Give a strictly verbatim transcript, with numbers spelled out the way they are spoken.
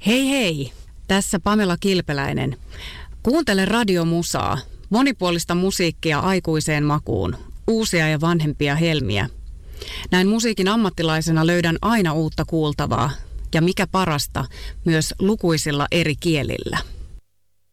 Hei hei, tässä Pamela Kilpeläinen. Kuuntele radiomusaa, monipuolista musiikkia aikuiseen makuun, uusia ja vanhempia helmiä. Näin musiikin ammattilaisena löydän aina uutta kuultavaa ja mikä parasta, myös lukuisilla eri kielillä.